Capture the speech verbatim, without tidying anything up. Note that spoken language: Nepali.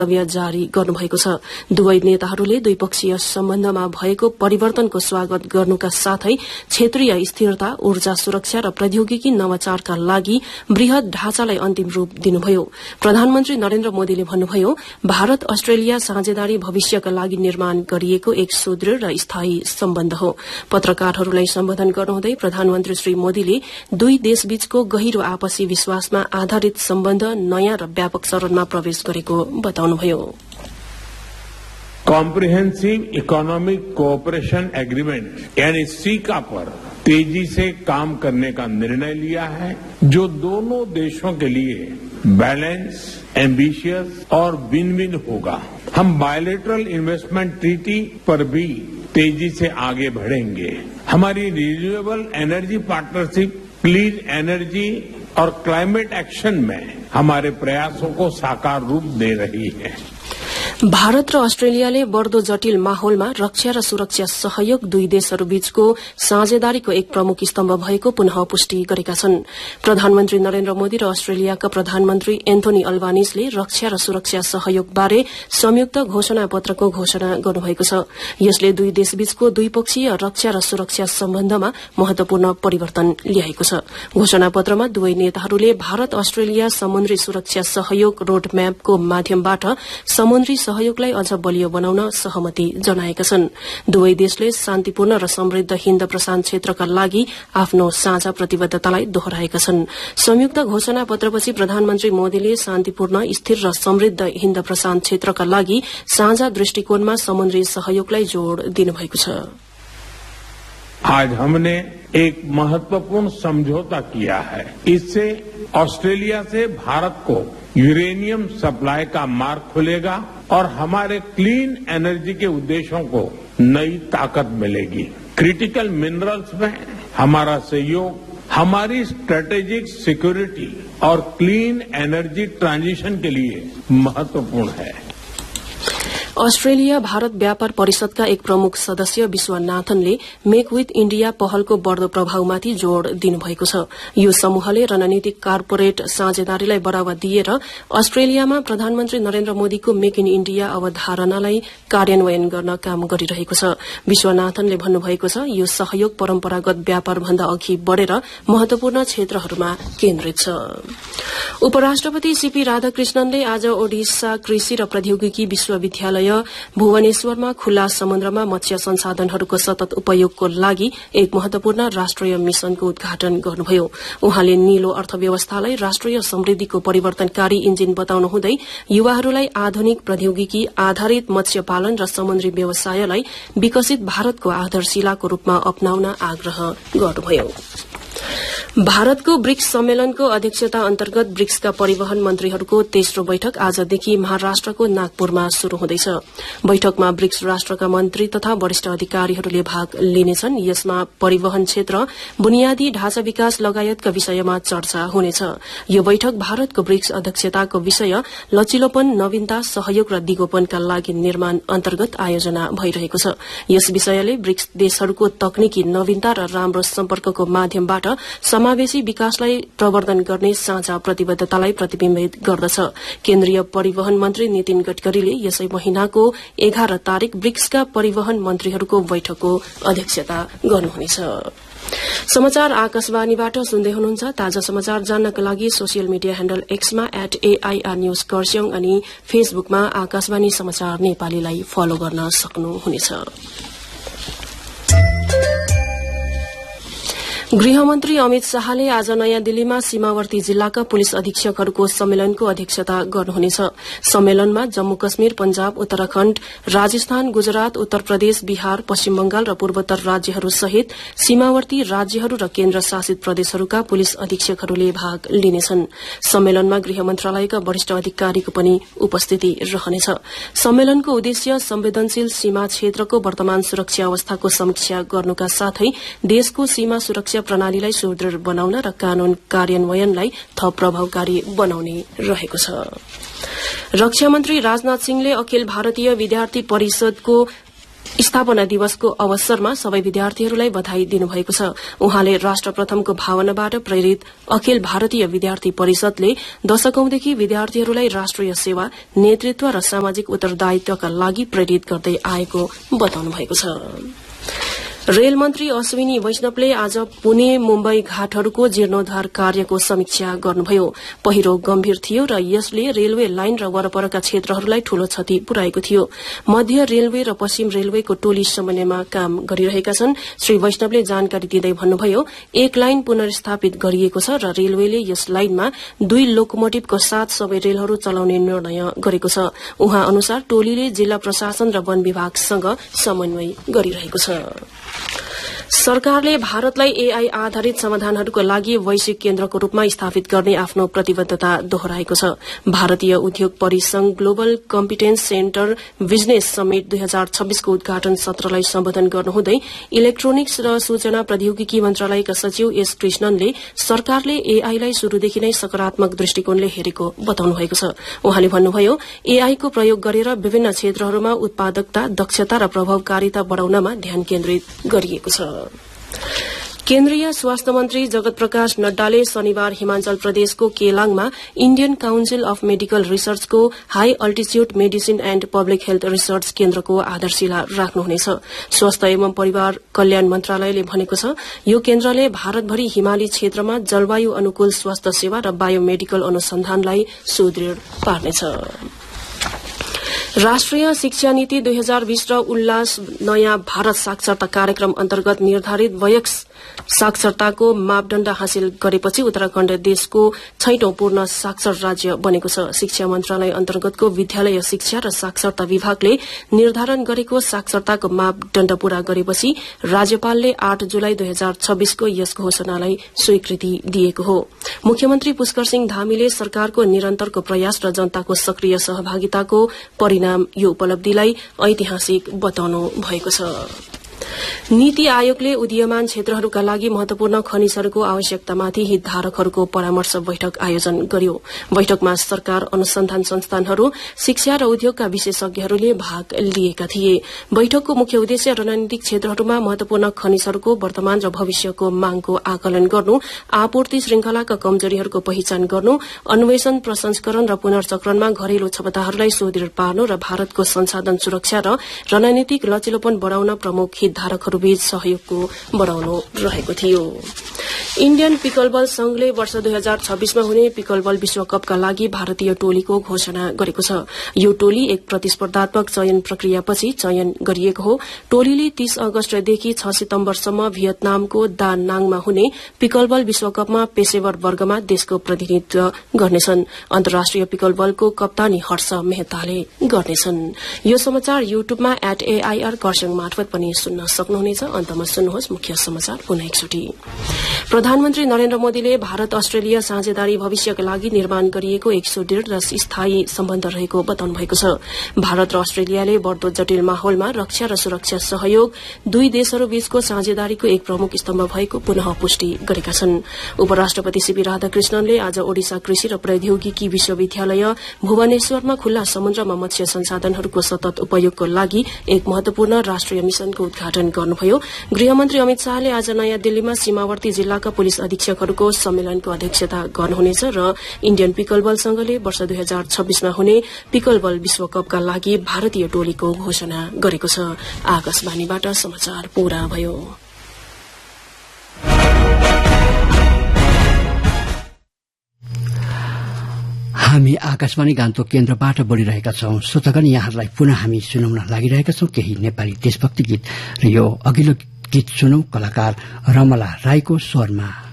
वक्तव्य जारी गर्नुभएको छ। दुवै नेताहरूले द्विपक्षीय सम्बन्धमा भएको परिवर्तनको स्वागत गर्नुका साथै क्षेत्रीय स्थिरता, ऊर्जा सुरक्षा र प्रौद्योगिकी नवाचारका लागि वृहत ढाँचालाई अन्तिम रूप दिनुभयो। प्रधानमन्त्री नरेन्द्र मोदीले भन्नुभयो, भारत अस्ट्रेलिया साझेदारी भविष्यका लागि निर्माण गरिएको एक सुदृढ़ र स्थायी सम्बन्ध हो। पत्रकारहरूलाई सम्बोधन गर्नुहुँदै प्रधानमन्त्री श्री मोदीले दुई देशबीचको गहिरो आपसी विश्वासमा आधारित सम्बन्ध नयाँ र व्यापक चरणमा प्रवेश गरेको बताउनुभयो। कॉम्प्रिहेंसिव इकोनॉमिक कोऑपरेशन एग्रीमेंट यानी सीका पर तेजी से काम करने का निर्णय लिया है, जो दोनों देशों के लिए बैलेंस, एम्बिशियस और विन विन होगा। हम बायलैटरल इन्वेस्टमेंट ट्रीटी पर भी तेजी से आगे बढ़ेंगे। हमारी renewable energy partnership, clean energy और क्लाइमेट एक्शन में हमारे प्रयासों को साकार रूप दे रही है। भारत र अस्ट्रेलियाले बढ़दो जटिल माहौलमा रक्षा र सुरक्षा सहयोग दुई देशहरूबीचको साझेदारीको एक प्रमुख स्तम्भ भएको पुनः पुष्टि गरेका छन्। प्रधानमन्त्री नरेन्द्र मोदी र अस्ट्रेलियाका प्रधानमन्त्री एन्थोनी अल्बानिजले रक्षा र सुरक्षा सहयोगबारे संयुक्त घोषणा पत्रको घोषणा गर्नुभएको छ। यसले दुई देशबीचको द्विपक्षीय रक्षा र सुरक्षा सम्बन्धमा महत्वपूर्ण परिवर्तन ल्याएको छ। घोषणा पत्रमा दुवै नेताहरूले भारत अस्ट्रेलिया समुद्री सुरक्षा सहयोग रोडम्यापको माध्यमबाट समुद्री सहयोगलाई अझ बलियो बनाउन सहमति जनाएका छन्। दुवै देशले शान्तिपूर्ण र समृद्ध हिन्द प्रशान्त क्षेत्रका लागि आफ्नो साझा प्रतिबद्धतालाई दोहोर्याएका छन्। संयुक्त घोषणा पत्रपछि प्रधानमन्त्री मोदीले शान्तिपूर्ण, स्थिर र समृद्ध हिन्द प्रशान्त क्षेत्रका लागि साझा दृष्टिकोणमा समुद्री सहयोगलाई जोड़ दिनुभएको छ। आज हमने एक महत्वपूर्ण समझौता किया है। इससे ऑस्ट्रेलिया से भारत को यूरेनियम सप्लाई का मार्ग खुलेगा और हमारे क्लीन एनर्जी के उद्देश्यों को नई ताकत मिलेगी। क्रिटिकल मिनरल्स में हमारा सहयोग हमारी स्ट्रेटेजिक सिक्योरिटी और क्लीन एनर्जी ट्रांजिशन के लिए महत्वपूर्ण है। अस्ट्रेलिया भारत व्यापार परिषदका एक प्रमुख सदस्य विश्वनाथनले मेक विथ इण्डिया पहलको बढ़दो प्रभावमाथि जोड़ दिनुभएको छ। यो समूहले रणनीतिक कार्पोरेट साझेदारीलाई बढ़ावा दिएर अस्ट्रेलियामा प्रधानमन्त्री नरेन्द्र मोदीको मेक इन इण्डिया अवधारणालाई कार्यान्वयन गर्न काम गरिरहेको छ। विश्वनाथनले भन्नुभएको छ, यो सहयोग परम्परागत व्यापार भन्दा अघि बढ़ेर महत्वपूर्ण क्षेत्रहरूमा केन्द्रित छ। उपराष्ट्रपति सीपी राधाकृष्णनले आज ओडिसा कृषि र प्रौद्योगिकी विश्वविद्यालय भुवनेश्वरमा खुल्ला समुद्रमा मत्स्य संसाधनहरूको सतत उपयोगको लागि एक महत्वपूर्ण राष्ट्रिय मिशनको उद्घाटन गर्नुभयो। उहाँले नीलो अर्थव्यवस्थालाई राष्ट्रिय समृद्धिको परिवर्तनकारी इन्जिन बताउनुहुँदै युवाहरूलाई आधुनिक प्रौद्योगिकी आधारित मत्स्य पालन र समुद्री व्यवसायलाई विकसित भारतको आधारशिलाको रूपमा अपनाउन आग्रह गर्नुभयो। भारतको ब्रिक्स सम्मेलनको अध्यक्षता अन्तर्गत ब्रिक्सका परिवहन मन्त्रीहरूको तेस्रो बैठक आजदेखि महाराष्ट्रको नागपुरमा शुरू हुँदैछ। बैठकमा ब्रिक्स राष्ट्रका मन्त्री तथा वरिष्ठ अधिकारीहरूले भाग लिनेछन्। यसमा परिवहन क्षेत्र, बुनियादी ढाँचा विकास लगायतका विषयमा चर्चा हुनेछ। यो बैठक भारतको ब्रिक्स अध्यक्षताको विषय लचिलोपन, नवीनता, सहयोग र दिगोपनका लागि निर्माण अन्तर्गत आयोजना भइरहेको छ। यस विषयले ब्रिक्स देशहरूको तकनिकी नवीनता र राम्रो सम्पर्कको माध्यमबाट समावेशी विकासलाई प्रवर्धन गर्ने साझा प्रतिबद्धतालाई प्रतिबिम्बित गर्दछ। केन्द्रीय परिवहन मन्त्री नितिन गडकरीले यसै महिनाको एघार तारीक ब्रिक्सका परिवहन मन्त्रीहरूको बैठकको अध्यक्षता गर्नुहुनेछ। समाचार आकाशवाणीबाट सुन्दै हुनुहुन्छ। ताजा समाचार जान्नका लागि social media handle एक्समा at AIR news कर्स्योङ अनि फेसबुकमा आकाशवाणी समाचार नेपालीलाई फलो गर्न सक्नुहुनेछ। गृहमन्त्री अमित शाहले आज नयाँ दिल्लीमा सीमावर्ती जिल्लाका पुलिस अधीक्षकहरूको सम्मेलनको अध्यक्षता गर्नुहुनेछ। सम्मेलनमा जम्मू कश्मीर, पंजाब, उत्तराखण्ड, राजस्थान, गुजरात, उत्तर प्रदेश, बिहार, पश्चिम बंगाल र पूर्वोत्तर राज्यहरू सहित सीमावर्ती राज्यहरू र केन्द्र शासित प्रदेशहरूका पुलिस अधीक्षकहरूले भाग लिनेछन्। सम्मेलनमा गृह मन्त्रालयका वरिष्ठ अधिकारीको पनि उपस्थिति रहनेछ। सम्मेलनको उद्देश्य संवेदनशील सीमा क्षेत्रको वर्तमान सुरक्षा अवस्थाको समीक्षा गर्नुका साथै देशको सीमा सुरक्षा प्रणालीलाई सुदृढ़ बनाउन र कानून कार्यान्वयनलाई थप प्रभावकारी बनाउने रहेको छ। रक्षा मन्त्री राजनाथ सिंहले अखिल भारतीय विद्यार्थी परिषदको स्थापना दिवसको अवसरमा सबै विद्यार्थीहरूलाई बधाई दिनुभएको छ। उहाँले राष्ट्र प्रथमको भावनाबाट प्रेरित अखिल भारतीय विद्यार्थी परिषदले दशकौंदेखि विद्यार्थीहरूलाई राष्ट्रिय सेवा, नेतृत्व र सामाजिक उत्तरदायित्वका लागि प्रेरित गर्दै आएको बताउनु भएको छ। रेल मन्त्री अश्विनी वैष्णवले आज पुणे मुम्बई घाटहरूको जीर्णोद्धार कार्यको समीक्षा गर्नुभयो। पहिरो गम्भीर थियो र यसले रेलवे लाइन र वरपरका क्षेत्रहरूलाई ठूलो क्षति पुर्याएको थियो। मध्य रेलवे र पश्चिम रेलवेको टोली समन्वयमा काम गरिरहेका छन्। श्री वैष्णवले जानकारी दिँदै भन्नुभयो, एक लाइन पुनर्स्थापित गरिएको छ र रेलवेले यस लाइनमा दुई लोकोमोटिभको साथ सबै रेलहरू चलाउने निर्णय गरेको छ। उहाँ अनुसार टोलीले जिल्ला प्रशासन र वन विभागसँग समन्वय गरिरहेको छ। सरकारले भारतलाई एआई आधारित समाधानहरूको लागि वैश्विक केन्द्रको रूपमा स्थापित गर्ने आफ्नो प्रतिबद्धता दोहोऱ्याएको छ। भारतीय उद्योग परिसंघ global competence centre business summit दुई हजार छब्बीसको उद्घाटन सत्रलाई सम्बोधन गर्नुहुँदै इलेक्ट्रोनिक्स र सूचना प्रौद्योगिकी मन्त्रालयका सचिव एस कृष्णनले सरकारले एआईलाई शुरूदेखि नै सकारात्मक दृष्टिकोणले हेरेको बताउनु भएको छ। उहाँले भन्नुभयो, एआईको प्रयोग गरेर विभिन्न क्षेत्रहरूमा उत्पादकता, दक्षता र प्रभावकारिता बढ़ाउनमा ध्यान केन्द्रित गरिएको छ। केन्द्रीय स्वास्थ्य मन्त्री जगत प्रकाश नड्डाले शनिबार हिमाचल प्रदेशको केलाङमा Indian council of medical रिसर्चको high अल्टिच्यूड medicine and public health research केन्द्रको आधारशिला राख्नुहुनेछ। स्वास्थ्य एवं परिवार कल्याण मन्त्रालयले भनेको छ, यो केन्द्रले भारतभरि हिमाली क्षेत्रमा जलवायु अनुकूल स्वास्थ्य सेवा र बायोमेडिकल अनुसन्धानलाई सुदृढ़ पार्नेछ। राष्ट्रिय शिक्षा नीति दुई हजार बीस र उल्लास नयाँ भारत साक्षरता कार्यक्रम अन्तर्गत निर्धारित वयस्क साक्षरताको मापदण्ड हासिल गरेपछि उत्तराखण्ड देशको छैटौं पूर्ण साक्षर राज्य बनेको छ। शिक्षा मन्त्रालय अन्तर्गतको विद्यालय शिक्षा र साक्षरता विभागले निर्धारण गरेको साक्षरताको मापदण्ड पूरा गरेपछि राज्यपालले आठ जुलाई दुई हजार छब्बीसको यस घोषणालाई स्वीकृति दिएको हो। मुख्यमन्त्री पुष्कर सिंह धामीले सरकारको निरन्तरको प्रयास र जनताको सक्रिय सहभागिताको परिणाम यो उपलब्धिलाई ऐतिहासिक बताउनु भएको छ। नीति आयोगले उदीयमान क्षेत्रहरूका लागि महत्वपूर्ण खनिजहरूको आवश्यकतामाथि हितधारकहरूको परामर्श बैठक आयोजन गर्यो। बैठकमा सरकार, अनुसन्धान संस्थानहरू, शिक्षा र उद्योगका विशेषज्ञहरूले भाग लिएका थिए। बैठकको मुख्य उद्देश्य रणनीतिक क्षेत्रहरूमा महत्वपूर्ण खनिजहरूको वर्तमान र भविष्यको मागको आकलन गर्नु, आपूर्ति श्रृंखलाका कमजोरीहरूको पहिचान गर्नु, अन्वेषण, प्रसंस्करण र पुनर्चक्रणमा घरेलु क्षमताहरूलाई सुदृढ़ पार्नु र भारतको संसाधन सुरक्षा र रणनीतिक लचिलोपन बढ़ाउन प्रमुख हितधारकहरूबीच सहयोगको बढ़ाउनु रहेको थियो। इण्डियन पिकलबल संघले वर्ष दुई हजार छब्बीसमा हुने पिकलबल विश्वकपका लागि भारतीय टोलीको घोषणा गरेको छ। यो टोली एक प्रतिस्पर्धात्मक चयन प्रक्रियापछि चयन गरिएको हो। टोलीले तीस अगस्तदेखि छ सितम्बरसम्म भियतनामको दा नाङमा हुने पिकलबल विश्वकपमा पेशेवर वर्गमा देशको प्रतिनिधित्व गर्नेछन्। अन्तर्राष्ट्रिय पिकलबलको कप्तानी हर्ष मेहताले गर्नेछन्। यो समाचार युट्युबमा एट एआईआर खरसाङ मार्फत पनि सुन्न सक्नुहुनेछ। अन्तमा सुन्नुहोस् मुख्य समाचार पुनः एकचोटि। प्रधानमन्त्री नरेन्द्र मोदीले भारत अस्ट्रेलिया साझेदारी भविष्यका लागि निर्माण गरिएको एक सुदृढ़ र स्थायी सम्बन्ध रहेको बताउनु भएको छ। भारत र अस्ट्रेलियाले बढ़दो जटिल माहौलमा रक्षा र सुरक्षा सहयोग दुई देशहरूबीचको साझेदारीको एक प्रमुख स्तम्भ भएको पुनः पुष्टि गरेका छन्। उपराष्ट्रपति सीपी राधाकृष्णनले आज ओडिसा कृषि र प्रौद्योगिकी विश्वविद्यालय भुवनेश्वरमा खुल्ला समुद्रमा मत्स्य संसाधनहरूको सतत उपयोगको लागि एक महत्वपूर्ण राष्ट्रिय मिशनको उद्घाटन गर्नुभयो। गृहमन्त्री अमित शाहले आज नयाँ दिल्लीमा सीमावर्ती जिल्लाका पुलिस अधीक्षकहरूको सम्मेलनको अध्यक्षता गर्नुहुनेछ र इण्डियन पिकलबल संघले वर्ष दुई हजार छब्बीसमा हुने पिकलबल विश्वकपका लागि भारतीय टोलीको घोषणा गरेको छ। आकाशवाणीबाट समाचार पूरा भयो। हामी आकाशवाणी गान्तोक केन्द्रबाट बोलिरहेका छौं। श्रोतागण, यहाँहरूलाई पुनः हामी सुनाउन लागिरहेका छौं केही नेपाली देशभक्ति गीत र यो अघिल्लो गीत सुनौ कलाकार रमला राईको स्वरमा।